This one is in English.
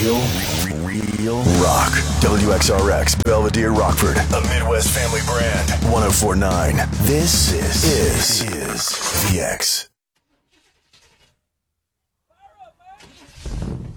Real rock. WXRX, Belvedere, Rockford, a Midwest family brand. 104.9. This is VX.